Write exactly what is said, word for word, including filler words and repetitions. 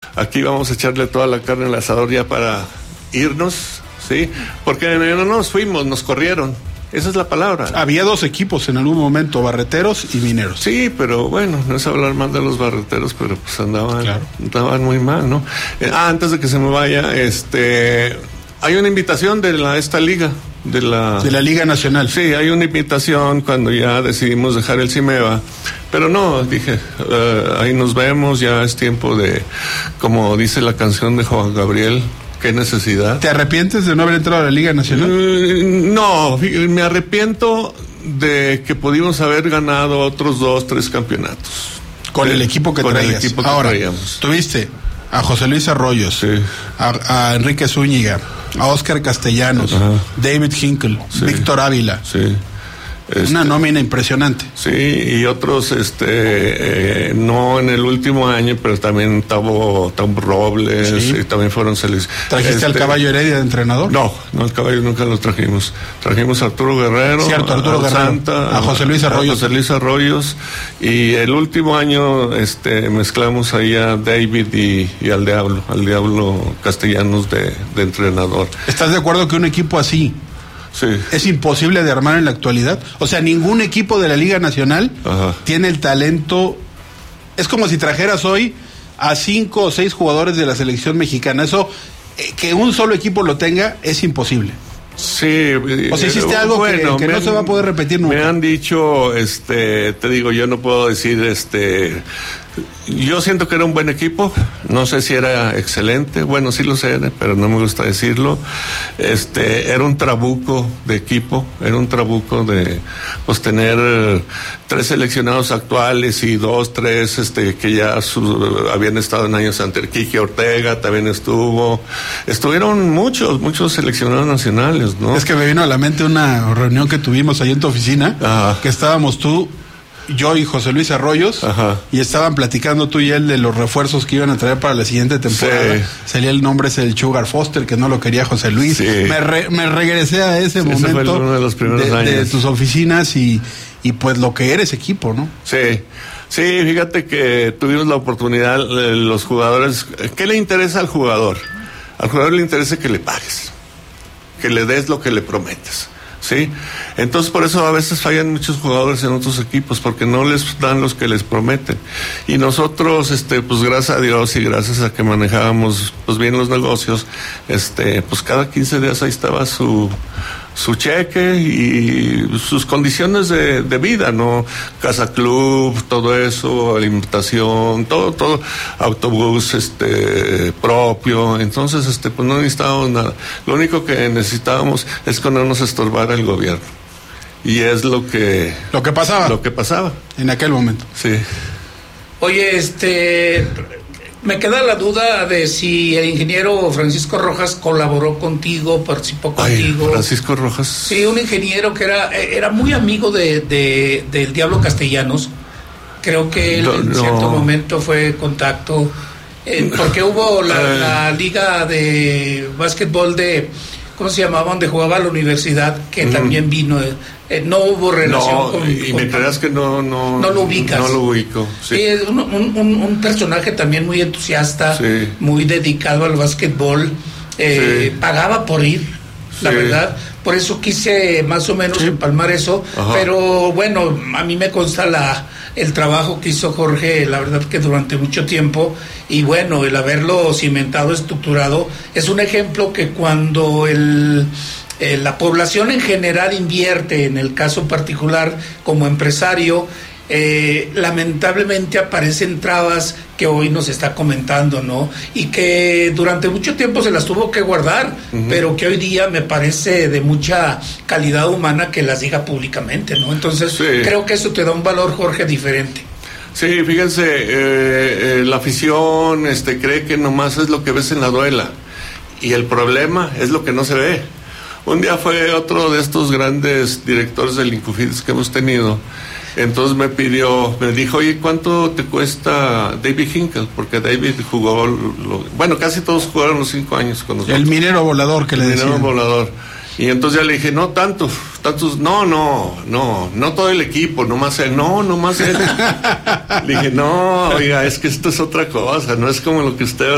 aquí vamos a echarle toda la carne al asador ya para irnos, ¿sí? Porque no nos fuimos, nos corrieron. Esa es la palabra. Había dos equipos en algún momento, Barreteros y Mineros. Sí, pero bueno, no es hablar mal de los Barreteros, pero pues andaban, claro. andaban muy mal, ¿no? Eh, ah, antes de que se me vaya, este, hay una invitación de la esta liga, de la... De la Liga Nacional. Sí, hay una invitación cuando ya decidimos dejar el Cimeva, pero no, dije, uh, ahí nos vemos, ya es tiempo de, como dice la canción de Juan Gabriel, ¿qué necesidad? ¿Te arrepientes de no haber entrado a la Liga Nacional? Uh, no, me arrepiento de que pudimos haber ganado otros dos, tres campeonatos. Con el equipo que con traías. El equipo que Ahora, traíamos. Tuviste a José Luis Arroyos, sí. a, a Enrique Zúñiga, a Óscar Castellanos, ajá. David Hinkle, sí. Víctor Ávila. Sí. Este, una nómina impresionante. Sí, y otros, este, eh, no en el último año, pero también Tavo, Tavo Robles, sí. y también fueron seleccionados. ¿Trajiste este, al Caballo Heredia de entrenador? No, no, el Caballo nunca lo trajimos. Trajimos a Arturo Guerrero, Cierto, Arturo a, Guerrero, Santa, a José Luis Arroyos. A José Luis Arroyos, y el último año, este, mezclamos ahí a David y, y al Diablo, al Diablo Castellanos de, de entrenador. ¿Estás de acuerdo que un equipo así sí. es imposible de armar en la actualidad? O sea, ningún equipo de la Liga Nacional Ajá. tiene el talento. Es como si trajeras hoy a cinco o seis jugadores de la selección mexicana. Eso, eh, que un solo equipo lo tenga, es imposible. Sí. O sea, hiciste algo bueno, que, que no han, se va a poder repetir nunca. Me han dicho, este, te digo, yo no puedo decir, este, yo siento que era un buen equipo, no sé si era excelente, bueno, sí lo sé, pero no me gusta decirlo. Este, era un trabuco de equipo, era un trabuco de, pues, tener tres seleccionados actuales y dos, tres, este, que ya su, habían estado en años anteriores. Quique Ortega también estuvo, estuvieron muchos, muchos seleccionados nacionales, ¿no? Es que me vino a la mente una reunión que tuvimos ahí en tu oficina, Ajá. que estábamos tú, yo y José Luis Arroyos, Ajá. y estaban platicando tú y él de los refuerzos que iban a traer para la siguiente temporada. Sí. Salía el nombre ese del Sugar Foster, que no lo quería José Luis. Sí. Me, re, me regresé a ese sí, momento ese fue uno de, los primeros de, años. de tus oficinas y, y pues lo que eres equipo, ¿no? Sí. Sí, fíjate que tuvimos la oportunidad, los jugadores, ¿qué le interesa al jugador? Al jugador le interesa que le pagues, que le des lo que le prometes. Sí, entonces por eso a veces fallan muchos jugadores en otros equipos, porque no les dan los que les prometen. Y nosotros, este, pues gracias a Dios y gracias a que manejábamos pues bien los negocios, este, pues cada quince días ahí estaba su su cheque y sus condiciones de, de vida, ¿no? Casa club, todo eso, alimentación, todo, todo, autobús, este, propio. Entonces, este, pues no necesitábamos nada. Lo único que necesitábamos es que no nos estorbara el gobierno. Y es lo que... Lo que pasaba. Lo que pasaba. En aquel momento. Sí. Oye, este... me queda la duda de si el ingeniero Francisco Rojas colaboró contigo, participó contigo. Ay, Francisco Rojas. Sí, un ingeniero que era era muy amigo de, de del Diablo Castellanos. Creo que él no, en cierto no. momento fue contacto, eh, porque hubo la, la liga de básquetbol de, ¿cómo se llamaban? Donde jugaba la universidad, que mm. también vino. Eh, no hubo relación no, con... y con, me creas que no... No, no lo ubicas. No lo ubico, sí. Sí, es un, un, un personaje también muy entusiasta, sí. muy dedicado al básquetbol. Eh, sí. Pagaba por ir, la sí. verdad. Por eso quise más o menos sí. empalmar eso. Ajá. Pero bueno, a mí me consta la el trabajo que hizo Jorge, la verdad que durante mucho tiempo. Y bueno, el haberlo cimentado, estructurado, es un ejemplo que cuando el... Eh, la población en general invierte, en el caso particular como empresario, eh, lamentablemente aparecen trabas que hoy nos está comentando, ¿no? Y que durante mucho tiempo se las tuvo que guardar, uh-huh. pero que hoy día me parece de mucha calidad humana que las diga públicamente, ¿no? Entonces, sí. creo que eso te da un valor, Jorge, diferente. Sí, fíjense, eh, eh, la afición este, cree que nomás es lo que ves en la duela, y el problema es lo que no se ve. Un día fue otro de estos grandes directores del Incufides que hemos tenido. Entonces me pidió, me dijo, oye, ¿cuánto te cuesta David Hinkle? Porque David jugó, lo, bueno, casi todos jugaron los cinco años con nosotros. El minero volador que le decían. El minero volador. Y entonces ya le dije, no tanto, tantos, no, no, no, no todo el equipo, nomás él, no, nomás él. Le dije, no, oiga, es que esto es otra cosa, no es como lo que usted